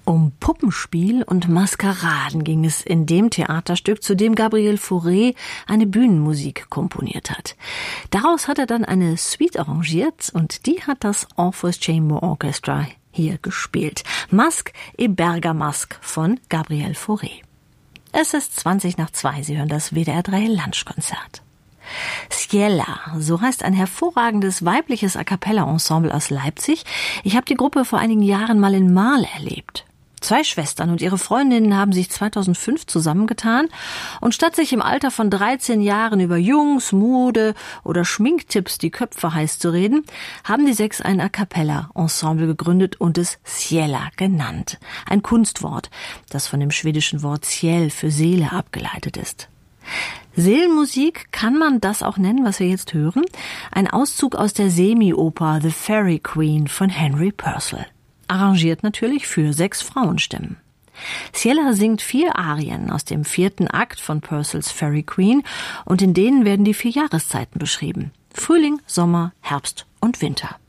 Um Puppenspiel und Maskeraden ging es in dem Theaterstück, zu dem Gabriel Fauré eine Bühnenmusik komponiert hat. Daraus hat er dann eine Suite arrangiert und die hat das Orpheus Chamber Orchestra hier gespielt. Masque et Bergamasque von Gabriel Fauré. Es ist 2:20, Sie hören das WDR 3 Lunchkonzert. Sciella, so heißt ein hervorragendes weibliches A-cappella-Ensemble aus Leipzig. Ich habe die Gruppe vor einigen Jahren mal in Marl erlebt. 2 Schwestern und ihre Freundinnen haben sich 2005 zusammengetan und statt sich im Alter von 13 Jahren über Jungs, Mode oder Schminktipps die Köpfe heiß zu reden, haben die 6 ein A-cappella-Ensemble gegründet und es Sciella genannt. Ein Kunstwort, das von dem schwedischen Wort Ciel für Seele abgeleitet ist. Seelenmusik, kann man das auch nennen, was wir jetzt hören? Ein Auszug aus der Semi-Oper The Fairy Queen von Henry Purcell. Arrangiert natürlich für 6 Frauenstimmen. Sciella singt 4 Arien aus dem 4. Akt von Purcells Fairy Queen und in denen werden die 4 Jahreszeiten beschrieben. Frühling, Sommer, Herbst und Winter.